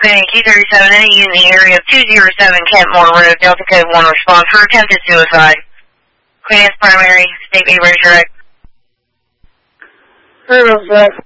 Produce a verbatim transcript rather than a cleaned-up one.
Queen Q thirty-seven, any unit in the area of two oh seven Kentmore Road, Delta Code one, response for attempted suicide. Queen S primary, state B, raise your right. Hey, Mister